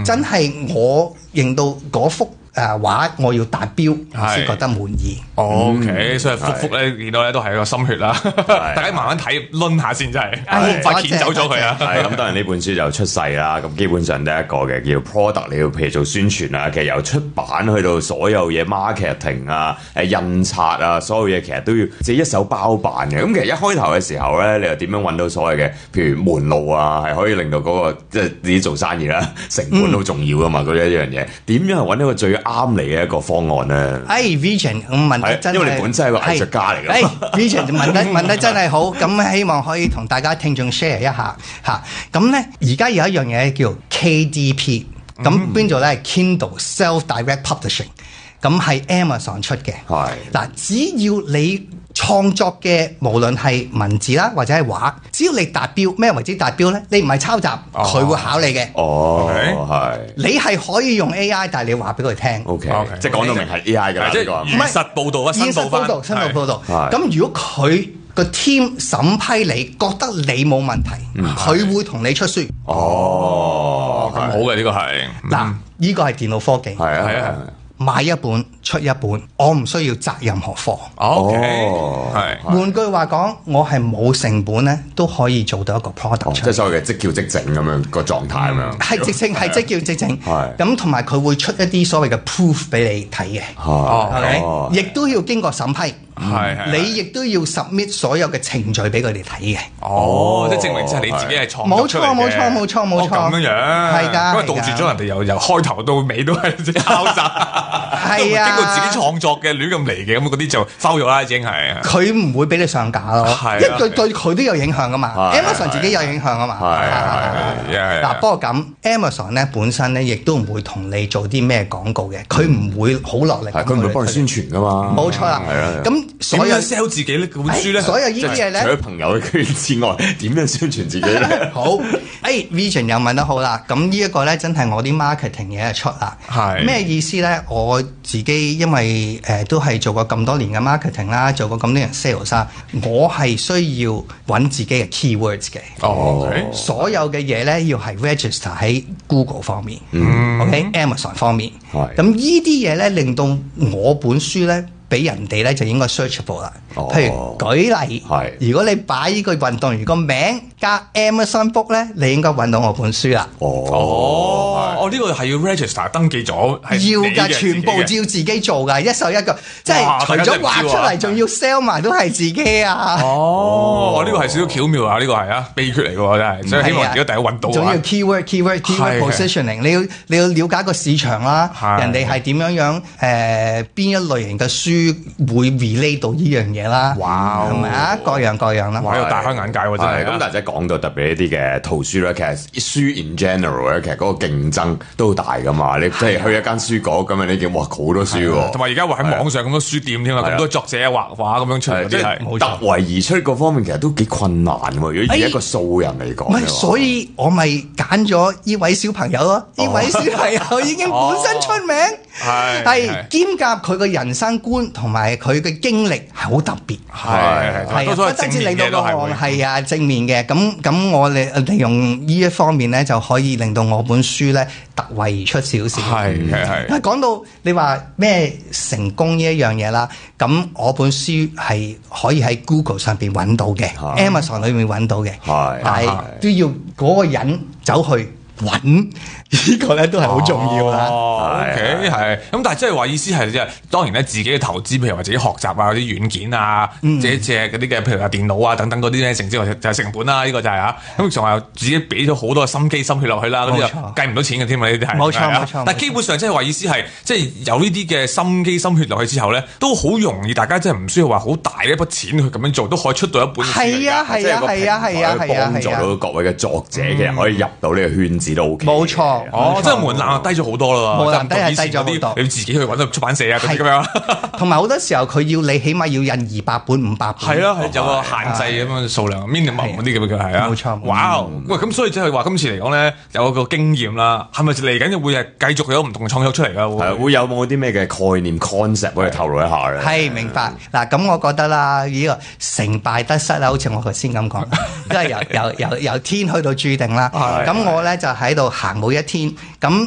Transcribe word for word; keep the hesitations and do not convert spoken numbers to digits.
真係我認到嗰幅誒畫我要達標，先覺得滿意。 O K， 所以幅幅咧見到咧都係一個心血啦。大家慢慢睇，攆下先真係，快剪走咗佢啊！ 係咁，當然呢本書就出世啦。咁基本上第一個嘅叫 product，你要譬如做宣傳啊，其實由出版去到所有嘢 marketing 啊、誒印刷啊，所有嘢其實都要自己一手包辦嘅。咁其實一開頭嘅時候咧，你又點樣揾到所謂嘅譬如門路啊，係可以令到嗰個即係自己做生意啦，成本好重要噶嘛，嗰一樣嘢。點樣係揾到個最啱你嘅一個方案咧？ 哎 Vision， 我問得真係， 因為你本身係個藝術家嚟嘅。 哎 Vision 問得問得真係好，咁希望可以同大家聽眾 share 一下嚇。咁咧而家有一樣嘢叫 K D P， 咁邊度咧 Kindle Self Direct Publishing， 咁係 Amazon 出嘅。係嗱，只要你創作嘅無論係文字啦或者係畫，只要你達標，咩為之達標咧？你唔係抄襲，佢會考你嘅。哦，係。你係可以用 A I， 但係你話俾佢聽。O K， 即係講到明係 A I 㗎啦，即係現實報導啊，新報翻。 新報報導。咁如果佢個 team 審批你，覺得你冇問題，佢會同你出書。 哦，咁好嘅呢個係。 嗱，呢個係電腦科技。係啊係啊。買一本出一本，我唔需要摘任何貨。 O K， 係。 換句話講，我係冇成本咧，都可以做到一個 product 出嚟。 即係所謂嘅即叫即整咁樣個狀態咁樣。 係直情係即叫即整。係。咁同埋佢會出一啲所謂嘅 proof 俾你睇嘅。哦。係咪？亦都要經過審批。係。你亦都要 submit 所有嘅程序俾佢哋睇嘅。 哦。即係證明即係你自己係創作出嚟嘅。 冇錯冇錯冇錯冇錯。 咁樣樣。 係㗎。 因為杜絕咗人哋由由開頭到尾都係即係抄襲。 係啊， 經過自己創作嘅亂咁嚟嘅，咁嗰啲就 foul 咗啦，已經係。 佢唔會俾你上架咯，因為對對佢都有影響噶嘛。Amazon 自己有影響啊嘛。係係係。嗱，不過咁 Amazon 咧本身咧亦都唔會同你做啲咩廣告嘅，佢唔會好落力。 佢唔會幫你宣傳噶嘛。 冇錯啦。係啊。咁所有 sell 自己呢本書咧， 所有呢啲嘢咧， 除咗朋友嘅圈之外，點樣宣傳自己咧？ 好，誒 Vision 又問得好啦。咁呢一個咧真係我啲 marketing 嘢出啦。係咩意思咧？我自己因為誒、呃、都係做過咁多年嘅 marketing 啦，做過咁多年 sales 啦，我係需要揾自己嘅 keywords 嘅。哦， okay? 所有嘅嘢咧要係 register 喺 Google 方面，嗯，OK，Amazon 方面。係。咁呢啲嘢咧令到我本書咧俾人哋咧就應該 searchable 啦。哦。譬如舉例，係如果你擺呢個運動員個名加 Amazon book 咧，你應該揾到我本書啦。 哦。 哦。哦，呢個係要 register 登記咗， 要㗎，全部照自己做㗎，一手一腳，即係除咗畫出嚟，仲要 sell 埋都係自己啊！ 哦，呢個係少少巧妙啊，呢個係啊秘訣嚟㗎，真係，所以希望而家大家揾到。 仲要 keyword keyword keyword positioning，你要你要了解個市場啦，人哋係點樣樣誒邊一類型嘅書會 relate 到呢樣嘢啦？哇，係咪啊？各樣各樣啦， 哇！大開眼界喎，真係。 咁但係講到特別一啲嘅圖書咧，其實書 in general 咧，其實嗰個競爭都好大噶嘛，你即係去一間書局咁樣，你見哇好多書喎， 同埋而家話喺網上咁多書店添啊，咁多作者畫畫咁樣出嚟，即係突圍而出嗰方面其實都幾困難喎。如果以一個素人嚟講， 唔係，所以我咪揀咗呢位小朋友咯。呢位小朋友已經本身出名，係係兼夾佢嘅人生觀同埋佢嘅經歷係好特別，係係不單止令到個係啊正面嘅，咁咁我哋利用呢一方面咧就可以令到我本書咧突圍而出少少。係係係。講到你話咩成功呢一樣嘢啦，咁我本書係可以喺 Google 上邊揾到嘅 ，Amazon 裏面揾到嘅，係但係都要嗰個人走去揾。呢個咧都係好重要啦。 哦 OK 係。咁但係即係話意思係即係當然咧自己嘅投資，譬如話自己學習啊啲軟件啊，自己借嗰啲嘅譬如話電腦啊等等嗰啲咧成之後就係成本啦。呢個就係啊。咁仲有自己俾咗好多心機心血落去啦。嗰啲就計唔到錢嘅添啊。呢啲係冇錯冇錯。 但係基本上即係話意思係即係有呢啲嘅心機心血落去之後咧，都好容易大家真係唔需要話好大一筆錢去咁樣做，都可以出到一本書。 係啊係啊係啊係啊係啊， 幫助到各位嘅作者其實可以入到呢個圈子都 OK。 冇錯。 哦，即係門檻低咗好多啦， 門檻低係低咗好多， 你要自己去揾到出版社啊嗰啲咁樣。 同埋好多時候佢要你起碼要印二百本、五百本。 係咯，有個限制咁樣數量，minimum 嗰啲咁嘅係啊。 冇錯。 哇！喂，咁所以即係話今次嚟講咧，有個經驗啦，係咪嚟緊會係繼續有唔同嘅創作出嚟㗎？ 係會有冇啲咩嘅概念 concept 可以透露一下咧？ 係明白嗱，咁我覺得啦，呢個成敗得失啦，好似我頭先咁講，都係由由由由天去到注定啦。咁我咧就喺度行每一天咁。